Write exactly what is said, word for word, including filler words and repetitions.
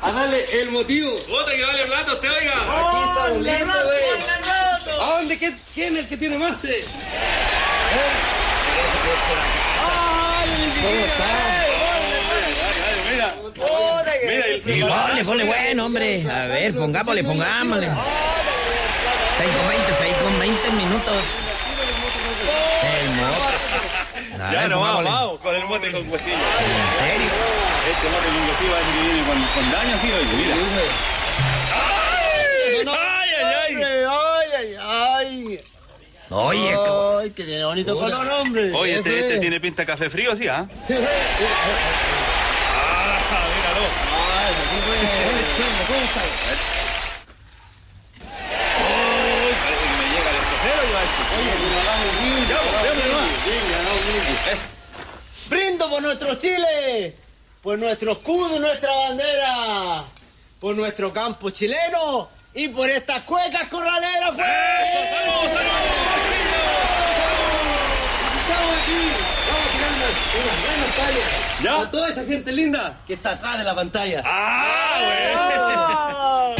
a darle el motivo. Puta que vale plata usted, oiga. Aquí está un lindo, güey. ¡A ¿A dónde? ¿Qué, ¿Quién es el que tiene más? ¿Cómo está? Mira, mira el Ponle, ponle bueno, hombre. A ver, pongámosle, pongámosle. seis con veinte, seis con veinte minutos. El mote. A Ya ver, no vamos, pongámosle. vamos, con el mote con huesillo. ¿En serio? Este mote con huesillo va a que viene con, con daño así, oye, mira. ¡Ay, ay, ay! ¡Ay, ay, ay! Oye, qué- ¡Ay, que tiene bonito color, hombre! Oye, este, Ese este es. tiene pinta de café frío así, ¿ah? Sí, sí. Ah, míralo. ¿Cómo está? Uy, parece que me llega el escocero, Iván. Oye, que nos hagamos bien. Ya, pues, démosle nomás. Bien, ya, no, bien. Eso. ¡Brindo por nuestro Chile! Por nuestro escudo y nuestra bandera. Por nuestro campo chileno. Y por estas cuecas corraleras, pues. ¡Vamos, Estamos aquí. Vamos a tirar unas, unas buenas tallas. ¿Ya? A toda esa gente linda que está atrás de la pantalla. ¡Ah, güey!